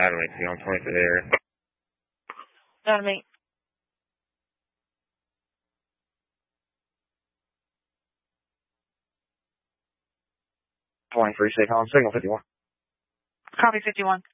Adam 18 on 20 to the air. Adam 8. 23, stay calm, signal 51. Copy 51.